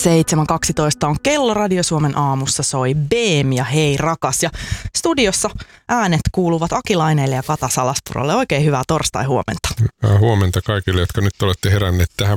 7.12 on kello Radio Suomen aamussa soi Beem ja Hei rakas. Ja studiossa äänet kuuluvat Aki Laineelle ja Kata Salaspurolle. Oikein hyvää torstai-huomenta. Hyvää huomenta kaikille, jotka nyt olette heränneet tähän